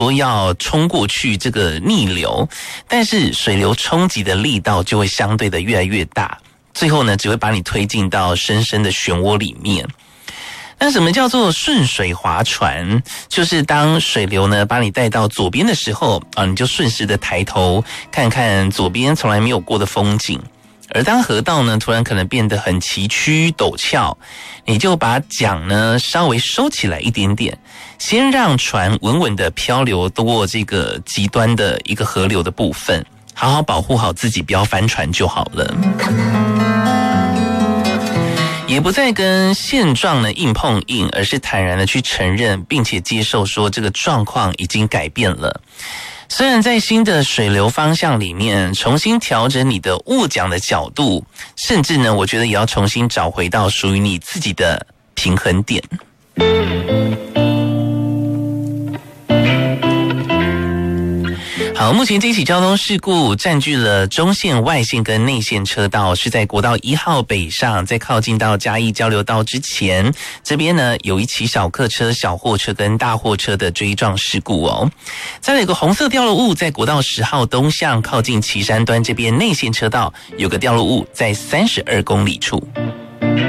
说要冲过去这个逆流，但是水流冲击的力道就会相对的越来越大，最后呢只会把你推进到深深的漩涡里面。那什么叫做顺水划船？就是当水流呢把你带到左边的时候你就顺势的抬头看看左边从来没有过的风景。而当河道呢突然可能变得很崎岖陡峭，你就把桨呢稍微收起来一点点，先让船稳稳的漂流过这个极端的一个河流的部分，好好保护好自己，不要翻船就好了。也不再跟现状呢硬碰硬，而是坦然的去承认并且接受说这个状况已经改变了。虽然在新的水流方向里面重新调整你的握桨的角度，甚至呢我觉得也要重新找回到属于你自己的平衡点。好，目前这起交通事故占据了中线、外线跟内线车道，是在国道1号北上，在靠近到嘉义交流道之前，这边呢有一起小客车、小货车跟大货车的追撞事故哦。再来有个红色掉落物，在国道10号东向靠近旗山端这边内线车道有个掉落物，在32公里处。